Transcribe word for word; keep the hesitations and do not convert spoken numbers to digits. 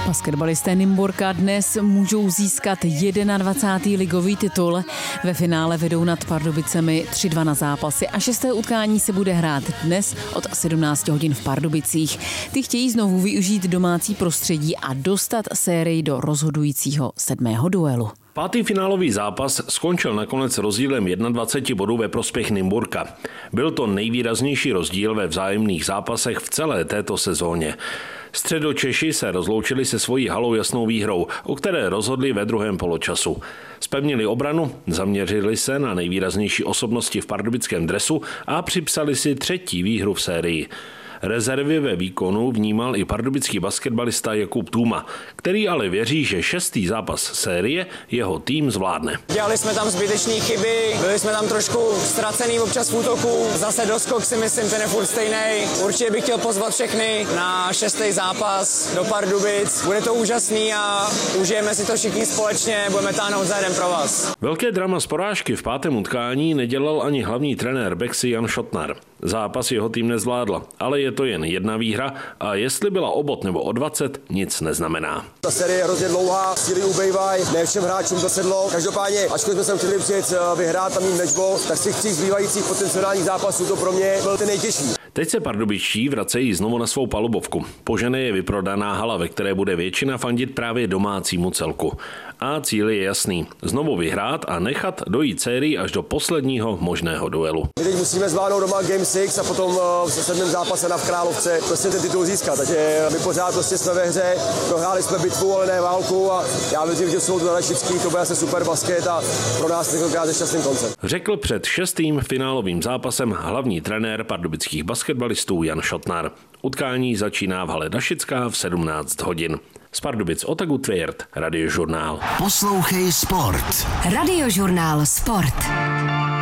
Basketbalisté Nymburka dnes můžou získat dvacátý ligový titul. Ve finále vedou nad Pardubicemi tři dva na zápasy a šesté utkání se bude hrát dnes od sedmnáct hodin v Pardubicích. Ty chtějí znovu využít domácí prostředí a dostat sérii do rozhodujícího sedmého duelu. Pátý finálový zápas skončil nakonec rozdílem dvacet jedna bodů ve prospěch Nymburka. Byl to nejvýraznější rozdíl ve vzájemných zápasech v celé této sezóně. Středočeši se rozloučili se svojí halou jasnou výhrou, o které rozhodli ve druhém poločasu. Zpevnili obranu, zaměřili se na nejvýraznější osobnosti v pardubickém dresu a připsali si třetí výhru v sérii. Rezervy ve výkonu vnímal i pardubický basketbalista Jakub Tůma, který ale věří, že šestý zápas série jeho tým zvládne. Dělali jsme tam zbytečné chyby, byli jsme tam trošku ztracený občas v útoku, zase doskok si myslím, ten je furt stejný. Určitě bych chtěl pozvat všechny na šestý zápas do Pardubic. Bude to úžasný a užijeme si to všichni společně, budeme táhnout za jeden pro vás. Velké drama z porážky v pátém utkání nedělal ani hlavní trenér Bexy Jan Šotnar. Zápas jeho tým nezvládla, ale je to jen jedna výhra a jestli byla o bod nebo o dvacet, nic neznamená. Ta série je hrozně dlouhá, síly ubejvají, ne všem hráčům to sedlo. Každopádně, ačkoliv jsme sem chtěli přijet vyhrát a mít matchball, tak z těch tří zbývajících potenciálních zápasů to pro mě byl ten nejtěžší. Teď se pardubičtí vracejí znovu na svou palubovku. Po ženě je vyprodaná hala, ve které bude většina fandit právě domácímu celku. A cíl je jasný. Znovu vyhrát a nechat dojít sérii až do posledního možného duelu. My teď musíme zvládnout doma Game šest a potom v sedmém zápase na v Královce prostě ten titul získat. Takže my pořád prostě jsme ve hře, prohráli jsme bitvu, ale ne válku a já věřím, že jsou to Dalešický, to bude asi super basket a pro nás tentokrát je šťastným koncem. Řekl před šestým finálovým zápasem hlavní trenér pardubických basketbalistů Jan Šotnar. Utkání začíná v hale Dašická v sedmnáct hodin. Z Pardubic Otagu Tvěrt, Radiožurnál. Poslouchej sport. Radiožurnál Sport.